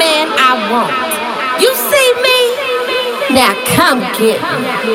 man I want. You see me? Now come get me.